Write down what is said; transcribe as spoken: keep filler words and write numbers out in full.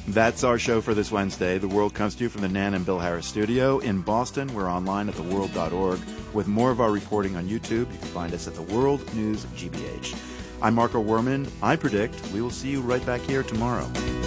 That's our show for this Wednesday. The World comes to you from the Nan and Bill Harris studio. In Boston, we're online at the world dot org with more of our reporting on YouTube. You can find us at the World News G B H. I'm Marco Werman. I predict we will see you right back here tomorrow.